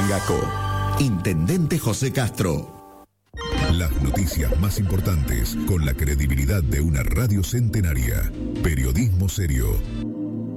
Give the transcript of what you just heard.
Ituangaco. Intendente José Castro. Las noticias más importantes con la credibilidad de una radio centenaria. Periodismo serio.